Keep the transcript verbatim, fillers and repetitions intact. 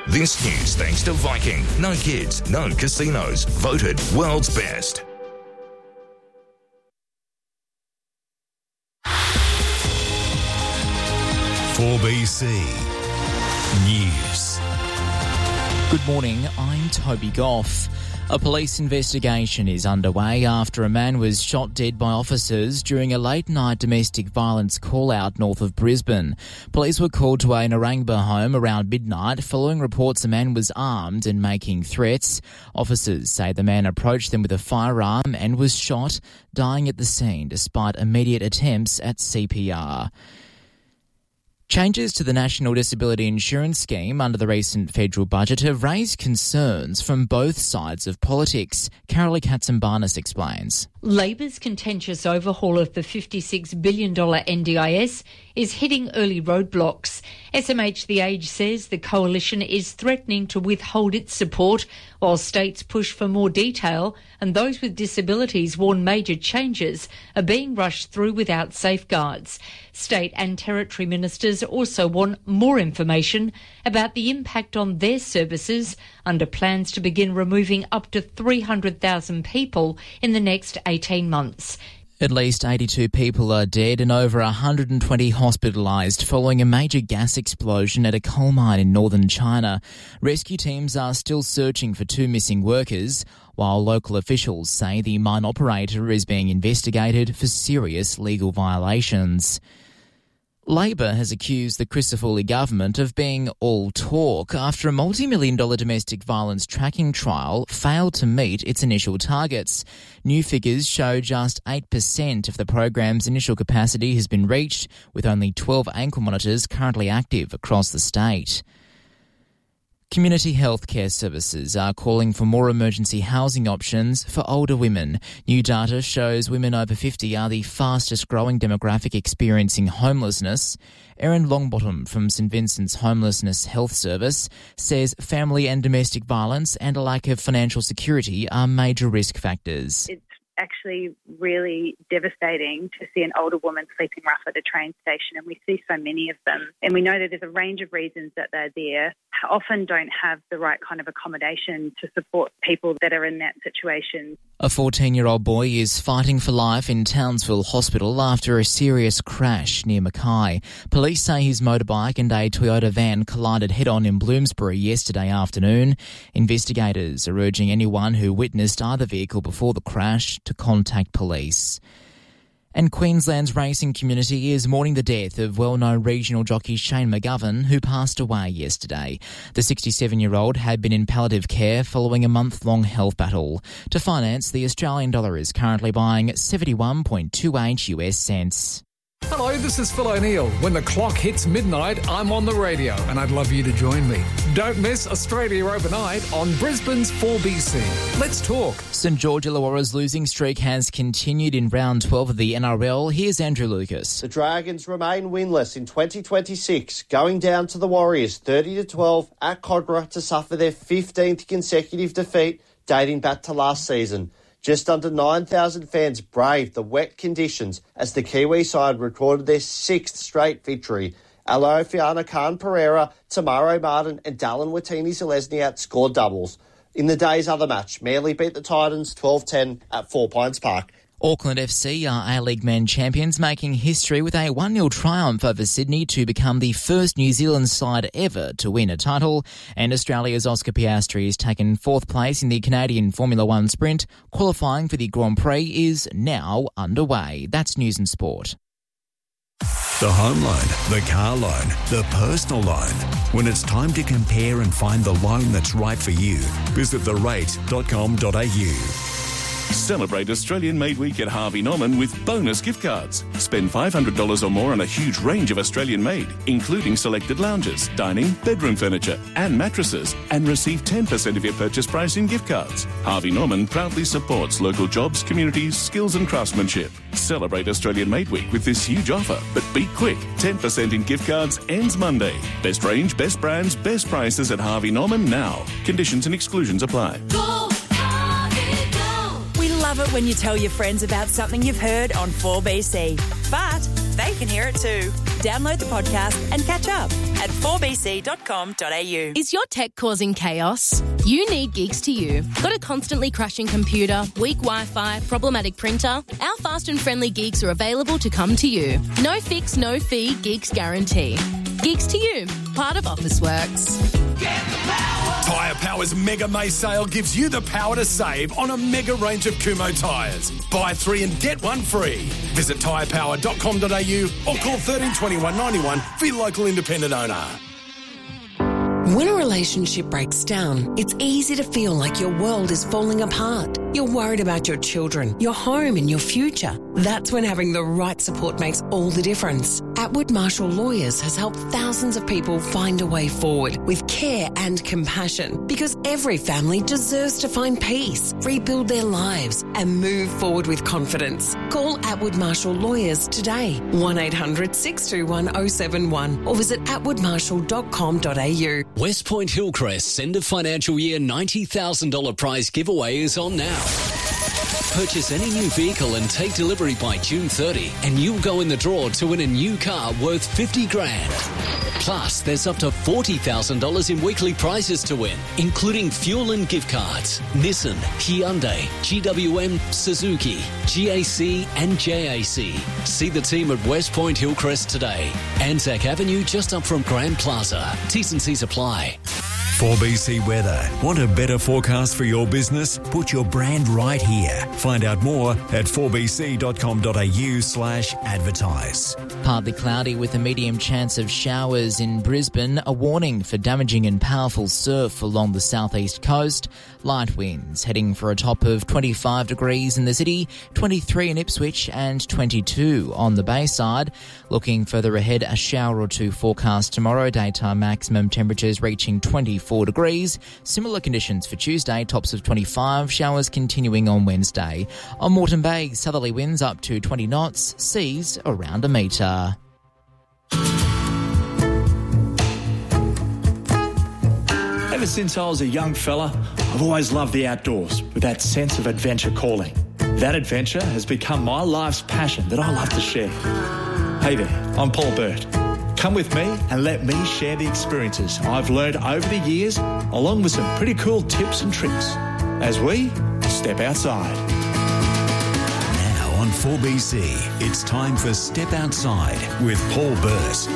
This news thanks to Viking. No kids, no casinos. Voted world's best. four B C News. Good morning, I'm Toby Goff. A police investigation is underway after a man was shot dead by officers during a late-night domestic violence call-out north of Brisbane. Police were called to a Narangba home around midnight following reports a man was armed and making threats. Officers say the man approached them with a firearm and was shot, dying at the scene despite immediate attempts at C P R. Changes to the National Disability Insurance Scheme under the recent federal budget have raised concerns from both sides of politics. Carolee Katsimbarnis explains. Labor's contentious overhaul of the fifty-six billion dollars N D I S is hitting early roadblocks. S M H The Age says the coalition is threatening to withhold its support while states push for more detail, and those with disabilities warn major changes are being rushed through without safeguards. State and territory ministers also want more information about the impact on their services under plans to begin removing up to three hundred thousand people in the next eighteen months. At least eighty-two people are dead and over one hundred twenty hospitalised following a major gas explosion at a coal mine in northern China. Rescue teams are still searching for two missing workers, while local officials say the mine operator is being investigated for serious legal violations. Labor has accused the Crisafulli government of being all talk after a multi-million dollar domestic violence tracking trial failed to meet its initial targets. New figures show just eight percent of the program's initial capacity has been reached, with only twelve ankle monitors currently active across the state. Community healthcare services are calling for more emergency housing options for older women. New data shows women over fifty are the fastest growing demographic experiencing homelessness. Erin Longbottom from St Vincent's Homelessness Health Service says family and domestic violence and a lack of financial security are major risk factors. It's actually really devastating to see an older woman sleeping rough at a train station, and we see so many of them. And we know that there's a range of reasons that they're there, often don't have the right kind of accommodation to support people that are in that situation. A fourteen-year-old boy is fighting for life in Townsville Hospital after a serious crash near Mackay. Police say his motorbike and a Toyota van collided head-on in Bloomsbury yesterday afternoon. Investigators are urging anyone who witnessed either vehicle before the crash to contact police. And Queensland's racing community is mourning the death of well-known regional jockey Shane McGovern, who passed away yesterday. The sixty-seven-year-old had been in palliative care following a month-long health battle. To finance, the Australian dollar is currently buying seventy-one point two eight US cents. Hello, this is Phil O'Neill. When the clock hits midnight, I'm on the radio, and I'd love you to join me. Don't miss Australia Overnight on Brisbane's four B C. Let's talk. St George Illawarra's losing streak has continued in round twelve of the N R L. Here's Andrew Lucas. The Dragons remain winless in twenty twenty-six, going down to the Warriors thirty to twelve at Kogarah to suffer their fifteenth consecutive defeat dating back to last season. Just under nine thousand fans braved the wet conditions as the Kiwi side recorded their sixth straight victory. Alofiana Khan Pereira, Tamaro Martin and Dallin Watini-Zelezniak scored doubles. In the day's other match, Manly beat the Titans twelve ten at Four Pines Park. Auckland F C are A-League men champions, making history with a one nil triumph over Sydney to become the first New Zealand side ever to win a title. And Australia's Oscar Piastri has taken fourth place in the Canadian Formula One sprint. Qualifying for the Grand Prix is now underway. That's News and Sport. The home loan, the car loan, the personal loan. When it's time to compare and find the loan that's right for you, visit the rate dot com dot a u. Celebrate Australian Made Week at Harvey Norman with bonus gift cards. Spend five hundred dollars or more on a huge range of Australian made, including selected lounges, dining, bedroom furniture and mattresses, and receive ten percent of your purchase price in gift cards. Harvey Norman proudly supports local jobs, communities, skills and craftsmanship. Celebrate Australian Made Week with this huge offer, but be quick. ten percent in gift cards ends Monday. Best range, best brands, best prices at Harvey Norman now. Conditions and exclusions apply. Go, Harvey, go. We love it when you tell your friends about something you've heard on four B C. But they can hear it too. Download the podcast and catch up at four b c dot com dot a u. Is your tech causing chaos? You need Geeks to You. Got a constantly crashing computer, weak Wi-Fi, problematic printer? Our fast and friendly Geeks are available to come to you. No fix, no fee, Geeks guarantee. Geeks to You, part of Officeworks. Tyre Power's Mega May sale gives you the power to save on a mega range of Kumho tyres. Buy three and get one free. Visit tyre power dot com dot a u or call thirteen twenty-one ninety-one for your local independent owner. When a relationship breaks down, it's easy to feel like your world is falling apart. You're worried about your children, your home and your future. That's when having the right support makes all the difference. Atwood Marshall Lawyers has helped thousands of people find a way forward with care and compassion, because every family deserves to find peace, rebuild their lives and move forward with confidence. Call Atwood Marshall Lawyers today, one eight hundred six two one oh seven one, or visit atwood marshall dot com dot a u. West Point Hillcrest's end of financial year ninety thousand dollars prize giveaway is on now. Purchase any new vehicle and take delivery by June thirtieth, and you'll go in the draw to win a new car worth fifty grand. Plus, there's up to forty thousand dollars in weekly prizes to win, including fuel and gift cards. Nissan, Hyundai, G W M, Suzuki, G A C and J A C. See the team at West Point Hillcrest today. Anzac Avenue just up from Grand Plaza. T's and C's apply. four B C Weather. Want a better forecast for your business? Put your brand right here. Find out more at four b c dot com dot a u slash advertise. Partly cloudy with a medium chance of showers in Brisbane. A warning for damaging and powerful surf along the southeast coast. Light winds heading for a top of twenty-five degrees in the city, twenty-three in Ipswich and twenty-two on the Bayside. Looking further ahead, a shower or two forecast tomorrow. Daytime maximum temperatures reaching twenty-four degrees. Similar conditions for Tuesday, tops of twenty-five, showers continuing on Wednesday. On Moreton Bay, southerly winds up to twenty knots, seas around a metre. Ever since I was a young fella, I've always loved the outdoors with that sense of adventure calling. That adventure has become my life's passion that I love to share. Hey there, I'm Paul Burt. Come with me and let me share the experiences I've learned over the years, along with some pretty cool tips and tricks as we step outside. Now on four B C, it's time for Step Outside with Paul Burt.